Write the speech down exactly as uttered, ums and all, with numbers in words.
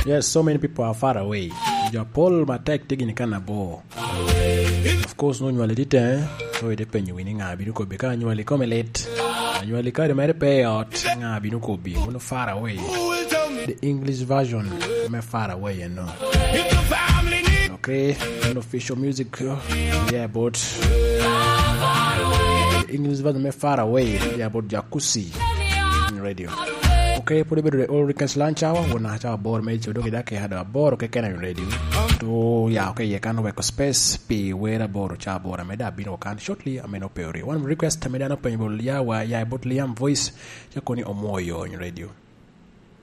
Yes, so many people are far away. Your Paul Matek taking kana bo. Of course, no you did eh. So it depends you winning a binuko because you come late. And you carry my pay out. Nga binuko be one far away. The English version me far away, you know. Okay, unofficial music. Yeah, but the English version me far away. Yeah, about Jacuzzi radio. Okay, put a bit of the old weekends lunch hour. When I have a board, made you do it. I had a board. Okay, can I radio? To yeah, okay, you can work a space. Pay where a board or char board. I made a bit of can shortly. I may not pay. One request. I made an open. Yeah, why? Yeah, but Liam voice. You can only omoyo on radio.